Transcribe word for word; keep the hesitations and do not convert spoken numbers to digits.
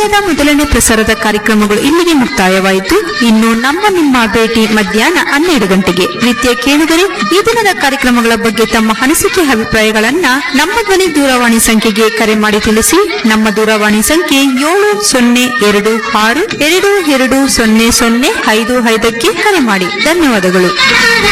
ದಿನದ ಮೊದಲನೇ ಪ್ರಸಾರದ ಕಾರ್ಯಕ್ರಮಗಳು ಇಲ್ಲಿಗೆ ಮುಕ್ತಾಯವಾಯಿತು. ಇನ್ನು ನಮ್ಮ ನಿಮ್ಮ ಭೇಟಿ ಮಧ್ಯಾಹ್ನ ಹನ್ನೆರಡು ಗಂಟೆಗೆ. ಪ್ರೀತಿಯ ಕೇಳುಗರೆ, ಈ ದಿನದ ಕಾರ್ಯಕ್ರಮಗಳ ಬಗ್ಗೆ ತಮ್ಮ ಅನಿಸಿಕೆ ಅಭಿಪ್ರಾಯಗಳನ್ನ ನಮ್ಮ ಧ್ವನಿ ದೂರವಾಣಿ ಸಂಖ್ಯೆಗೆ ಕರೆ ಮಾಡಿ ತಿಳಿಸಿ. ನಮ್ಮ ದೂರವಾಣಿ ಸಂಖ್ಯೆ ಏಳು ಸೊನ್ನೆ ಎರಡು ಆರು ಎರಡು ಎರಡು ಸೊನ್ನೆ ಸೊನ್ನೆ ಐದು ಐದಕ್ಕೆ ಕರೆ ಮಾಡಿ. ಧನ್ಯವಾದಗಳು.